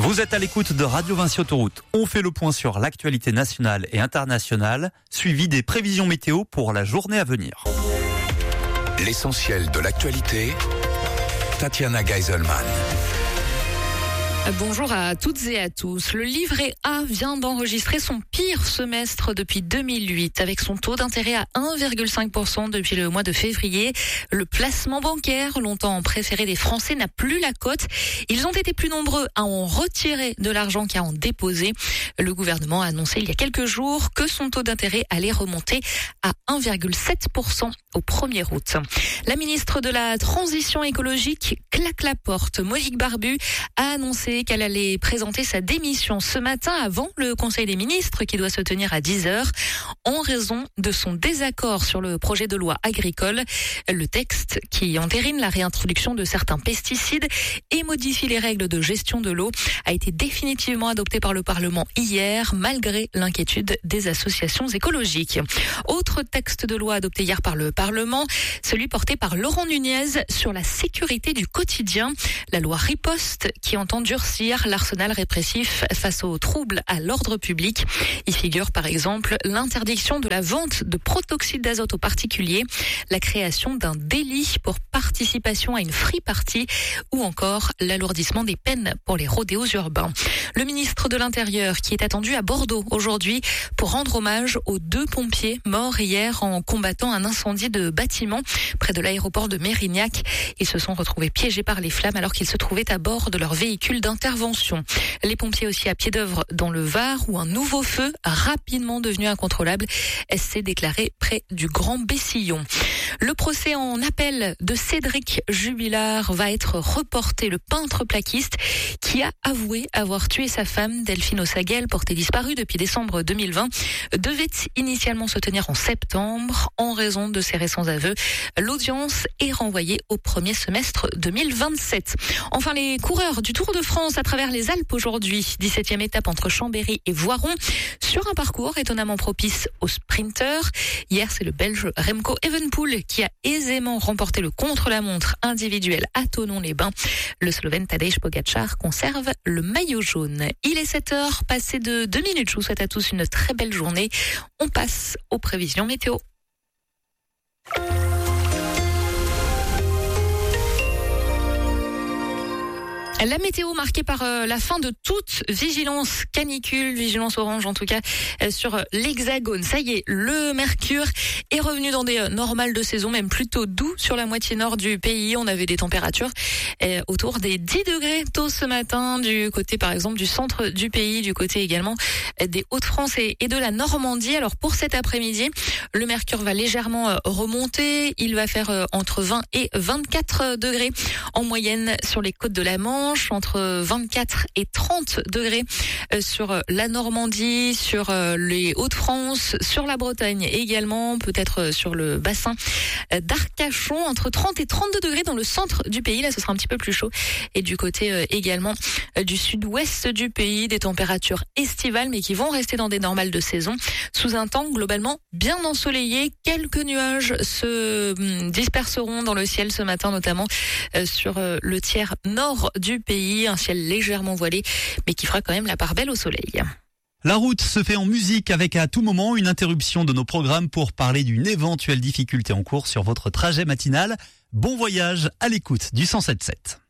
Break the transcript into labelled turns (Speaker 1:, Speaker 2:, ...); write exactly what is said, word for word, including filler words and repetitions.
Speaker 1: Vous êtes à l'écoute de Radio Vinci Autoroute. On fait le point sur l'actualité nationale et internationale, suivi des prévisions météo pour la journée à venir.
Speaker 2: L'essentiel de l'actualité, Tatiana Geiselman.
Speaker 3: Bonjour à toutes et à tous. Le livret A vient d'enregistrer son pire semestre depuis deux mille huit, avec son taux d'intérêt à un virgule cinq pour cent depuis le mois de février. Le placement bancaire, longtemps préféré des Français, n'a plus la cote. Ils ont été plus nombreux à en retirer de l'argent qu'à en déposer. Le gouvernement a annoncé il y a quelques jours que son taux d'intérêt allait remonter à un virgule sept pour cent au premier août. La ministre de la Transition écologique claque la porte. Monique Barbu a annoncé qu'elle allait présenter sa démission ce matin avant le Conseil des ministres qui doit se tenir à dix heures en raison de son désaccord sur le projet de loi agricole. Le texte qui entérine la réintroduction de certains pesticides et modifie les règles de gestion de l'eau a été définitivement adopté par le Parlement hier malgré l'inquiétude des associations écologiques. Autre texte de loi adopté hier par le Parlement, celui porté par Laurent Nunez sur la sécurité du quotidien. La loi Riposte qui entend durcir l'arsenal répressif face aux troubles à l'ordre public. Il figure par exemple l'interdiction de la vente de protoxyde d'azote aux particuliers, la création d'un délit pour participation à une free party ou encore l'alourdissement des peines pour les rodéos urbains. Le ministre de l'Intérieur qui est attendu à Bordeaux aujourd'hui pour rendre hommage aux deux pompiers morts hier en combattant un incendie de bâtiment près de l'aéroport de Mérignac. Ils se sont retrouvés piégés par les flammes alors qu'ils se trouvaient à bord de leur véhicule d'intervention. Les pompiers aussi à pied d'œuvre dans le Var où un nouveau feu, rapidement devenu incontrôlable, s'est déclaré près du Grand Bessillon. Le procès en appel de Cédric Jubilard va être reporté. Le peintre plaquiste qui a avoué avoir tué sa femme Delphine Ossaguel, portée disparue depuis décembre deux mille vingt, devait initialement se tenir en septembre. En raison de ses récents aveux, l'audience est renvoyée au premier semestre deux mille vingt-sept. Enfin, les coureurs du Tour de France à travers les Alpes aujourd'hui. dix-septième étape entre Chambéry et Voiron sur un parcours étonnamment propice aux sprinteurs. Hier, c'est le Belge Remco Evenepoel qui a aisément remporté le contre-la-montre individuel à Thonon-les-Bains. Le Slovène Tadej Pogačar conserve le maillot jaune. Il est sept heures, passé de deux minutes. Je vous souhaite à tous une très belle journée. On passe aux prévisions météo. La météo marquée par euh, la fin de toute vigilance canicule, vigilance orange en tout cas, euh, sur euh, l'Hexagone. Ça y est, le mercure est revenu dans des euh, normales de saison, même plutôt doux sur la moitié nord du pays. On avait des températures euh, autour des dix degrés tôt ce matin, du côté par exemple du centre du pays, du côté également euh, des Hauts-de-France et, et de la Normandie. Alors pour cet après-midi, le mercure va légèrement euh, remonter. Il va faire euh, entre vingt et vingt-quatre degrés en moyenne sur les côtes de la Manche, entre vingt-quatre et trente degrés sur la Normandie, sur les Hauts-de-France, sur la Bretagne également, peut-être sur le bassin d'Arcachon, entre trente et trente-deux degrés dans le centre du pays. Là, ce sera un petit peu plus chaud. Et du côté également du sud-ouest du pays, des températures estivales, mais qui vont rester dans des normales de saison, sous un temps globalement bien ensoleillé. Quelques nuages se disperseront dans le ciel ce matin, notamment sur le tiers nord du pays, un ciel légèrement voilé, mais qui fera quand même la part belle au soleil.
Speaker 1: La route se fait en musique avec à tout moment une interruption de nos programmes pour parler d'une éventuelle difficulté en cours sur votre trajet matinal. Bon voyage à l'écoute du cent sept virgule sept.